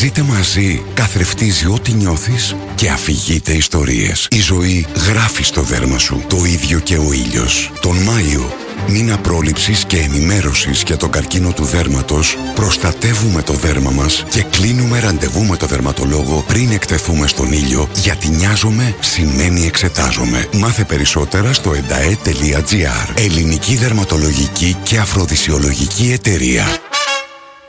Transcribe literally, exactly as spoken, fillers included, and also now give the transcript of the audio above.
Ζείτε μαζί, καθρεφτίζει ό,τι νιώθεις και αφηγείτε ιστορίες. Η ζωή γράφει στο δέρμα σου, το ίδιο και ο ήλιος. Τον Μάιο, μήνα πρόληψης και ενημέρωσης για τον καρκίνο του δέρματος, προστατεύουμε το δέρμα μας και κλείνουμε ραντεβού με το δερματολόγο πριν εκτεθούμε στον ήλιο, γιατί νοιάζομαι σημαίνει εξετάζομαι. Μάθε περισσότερα στο εντα ε τελεία τζι άρ. Ελληνική δερματολογική και αφροδισιολογική εταιρεία.